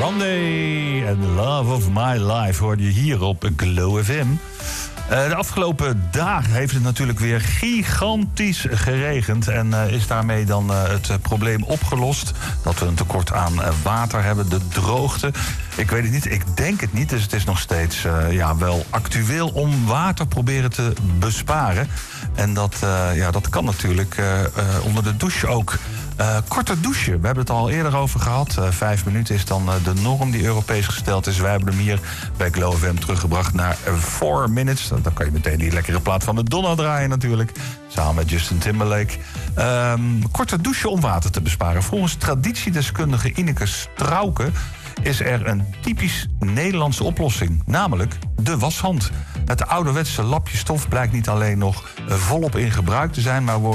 Grande and Love of My Life hoorde je hier op Glow FM. De afgelopen dagen heeft het natuurlijk weer gigantisch geregend. En is daarmee dan het probleem opgelost? Dat we een tekort aan water hebben, de droogte. Ik weet het niet, ik denk het niet. Dus het is nog steeds wel actueel om water proberen te besparen. En dat kan natuurlijk onder de douche ook. Korter douchen, we hebben het al eerder over gehad. 5 minuten is dan de norm die Europees gesteld is. Wij hebben hem hier bij Glow FM teruggebracht naar 4 minutes. Dan kan je meteen die lekkere plaat van Madonna draaien natuurlijk. Samen met Justin Timberlake. Korter douchen om water te besparen. Volgens traditiedeskundige Ineke Strauke is er een typisch Nederlandse oplossing. Namelijk de washand. Het ouderwetse lapje stof blijkt niet alleen nog volop in gebruik te zijn, maar wordt